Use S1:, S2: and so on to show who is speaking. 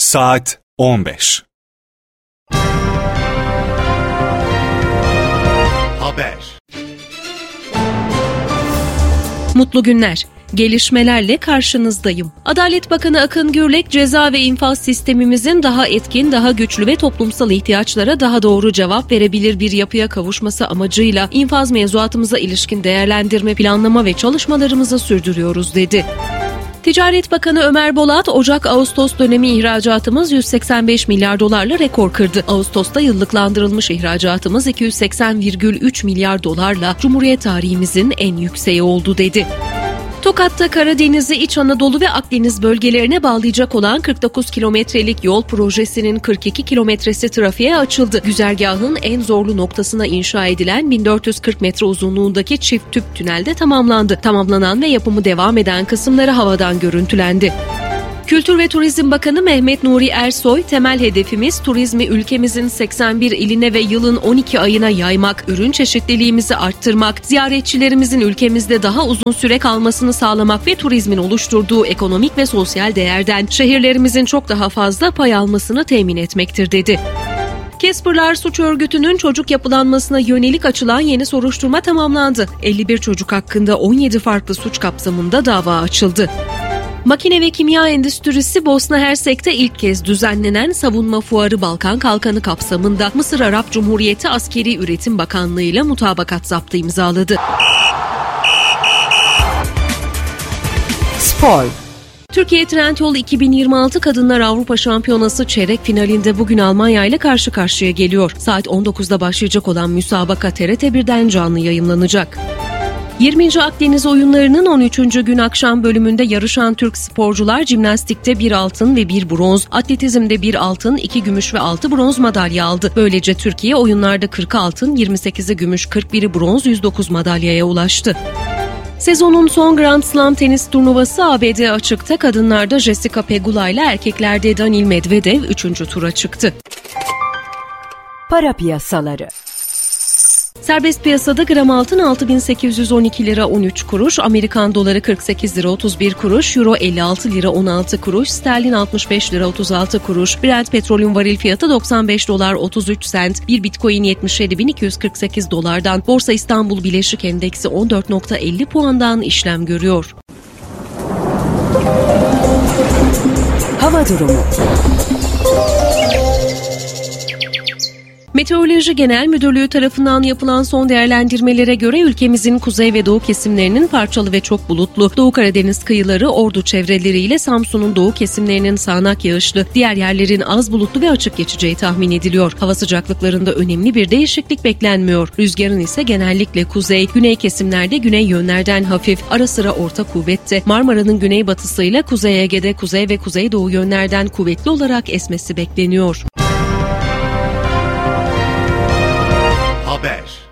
S1: Saat 15.
S2: Haber.
S3: Mutlu günler. Gelişmelerle karşınızdayım. Adalet Bakanı Akın Gürlek, ceza ve infaz sistemimizin daha etkin, daha güçlü ve toplumsal ihtiyaçlara daha doğru cevap verebilir bir yapıya kavuşması amacıyla infaz mevzuatımıza ilişkin değerlendirme, planlama ve çalışmalarımızı sürdürüyoruz dedi. Ticaret Bakanı Ömer Bolat, Ocak-Ağustos dönemi ihracatımız 185 milyar dolarla rekor kırdı. Ağustos'ta yıllıklandırılmış ihracatımız 280,3 milyar dolarla Cumhuriyet tarihimizin en yükseği oldu dedi. Tokat'ta Karadeniz'i İç Anadolu ve Akdeniz bölgelerine bağlayacak olan 49 kilometrelik yol projesinin 42 kilometresi trafiğe açıldı. Güzergahın en zorlu noktasına inşa edilen 1440 metre uzunluğundaki çift tüp tünelde tamamlandı. Tamamlanan ve yapımı devam eden kısımları havadan görüntülendi. Kültür ve Turizm Bakanı Mehmet Nuri Ersoy, temel hedefimiz turizmi ülkemizin 81 iline ve yılın 12 ayına yaymak, ürün çeşitliliğimizi arttırmak, ziyaretçilerimizin ülkemizde daha uzun süre kalmasını sağlamak ve turizmin oluşturduğu ekonomik ve sosyal değerden şehirlerimizin çok daha fazla pay almasını temin etmektir dedi. Casper'lar Suç Örgütü'nün çocuk yapılanmasına yönelik açılan yeni soruşturma tamamlandı. 51 çocuk hakkında 17 farklı suç kapsamında dava açıldı. Makine ve kimya endüstrisi Bosna Hersek'te ilk kez düzenlenen Savunma Fuarı Balkan Kalkanı kapsamında Mısır Arap Cumhuriyeti Askeri Üretim Bakanlığı ile mutabakat zaptı imzaladı.
S4: Spor.
S3: Türkiye Trendyol 2026 Kadınlar Avrupa Şampiyonası çeyrek finalinde bugün Almanya ile karşı karşıya geliyor. Saat 19'da başlayacak olan müsabaka TRT1'den canlı yayımlanacak. 20. Akdeniz Oyunları'nın 13. gün akşam bölümünde yarışan Türk sporcular jimnastikte 1 altın ve 1 bronz, atletizmde 1 altın, 2 gümüş ve 6 bronz madalya aldı. Böylece Türkiye oyunlarda 40 altın, 28'i gümüş, 41'i bronz, 109 madalyaya ulaştı. Sezonun son Grand Slam tenis turnuvası ABD açıkta kadınlarda Jessica Pegula ile erkeklerde Daniil Medvedev 3. tura çıktı.
S4: Para piyasaları.
S3: Serbest piyasada gram altın 6.812 lira 13 kuruş, Amerikan doları 48 lira 31 kuruş, euro 56 lira 16 kuruş, sterlin 65 lira 36 kuruş, Brent petrolün varil fiyatı 95 dolar 33 sent, bir bitcoin 77.248 dolardan, Borsa İstanbul Bileşik Endeksi 14.50 puandan işlem görüyor.
S4: Hava durumu.
S3: Meteoroloji Genel Müdürlüğü tarafından yapılan son değerlendirmelere göre ülkemizin kuzey ve doğu kesimlerinin parçalı ve çok bulutlu, Doğu Karadeniz kıyıları, Ordu çevreleriyle Samsun'un doğu kesimlerinin sağanak yağışlı, diğer yerlerin az bulutlu ve açık geçeceği tahmin ediliyor. Hava sıcaklıklarında önemli bir değişiklik beklenmiyor. Rüzgarın ise genellikle kuzey, güney kesimlerde güney yönlerden hafif, ara sıra orta kuvvette, Marmara'nın güneybatısıyla Kuzey Ege'de kuzey ve kuzeydoğu yönlerden kuvvetli olarak esmesi bekleniyor.
S2: Haber.